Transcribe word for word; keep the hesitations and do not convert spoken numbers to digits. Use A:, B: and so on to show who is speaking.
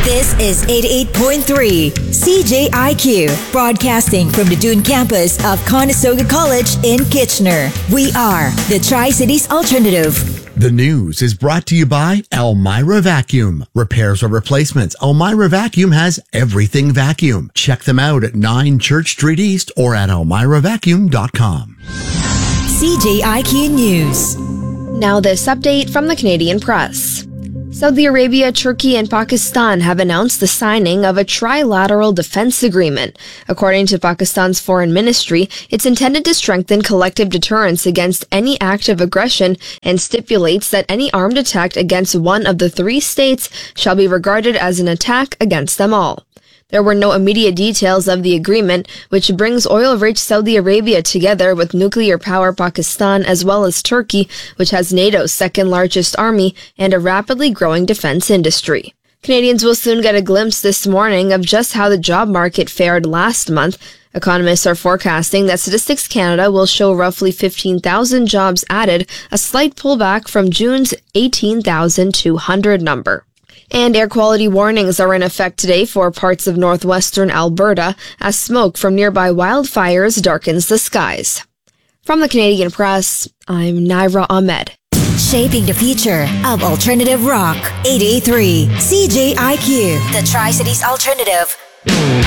A: This is eighty-eight point three C J I Q, broadcasting from the Dune campus of Conestoga College in Kitchener. We are the Tri-Cities Alternative.
B: The news is brought to you by Elmira Vacuum. Repairs or replacements, Elmira Vacuum has everything vacuum. Check them out at nine Church Street East or at elmira vacuum dot com.
A: C J I Q News.
C: Now this update from the Canadian Press. Saudi Arabia, Turkey, and Pakistan have announced the signing of a trilateral defense agreement. According to Pakistan's foreign ministry, it's intended to strengthen collective deterrence against any act of aggression and stipulates that any armed attack against one of the three states shall be regarded as an attack against them all. There were no immediate details of the agreement, which brings oil-rich Saudi Arabia together with nuclear power Pakistan as well as Turkey, which has NATO's second-largest army and a rapidly growing defense industry. Canadians will soon get a glimpse this morning of just how the job market fared last month. Economists are forecasting that Statistics Canada will show roughly fifteen thousand jobs added, a slight pullback from June's eighteen thousand two hundred number. And air quality warnings are in effect today for parts of northwestern Alberta as smoke from nearby wildfires darkens the skies. From the Canadian Press, I'm Naira Ahmed.
A: Shaping the future of alternative rock. eight eighty-three C J I Q, the Tri-Cities Alternative.